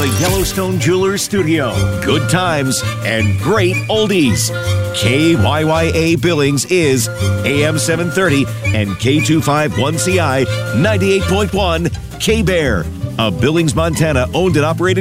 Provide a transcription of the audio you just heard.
the Yellowstone Jewelers Studio. Good times and great oldies. KYYA Billings is AM 730 and K251CI 98.1 K-Bear, a Billings, Montana owned and operated